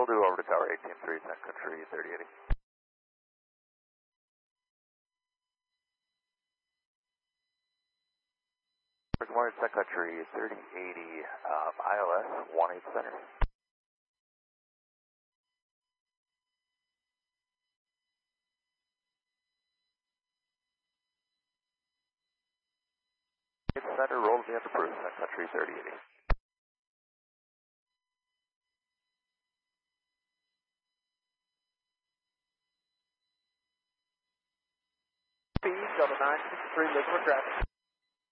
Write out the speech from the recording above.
will do over to tower 18-3, Sun Country 3080. Good morning, Sun Country 3080, ILS 18 center. Center, roll to the approved, Sun Country 3080. Speed, Delta 963, liquid traffic.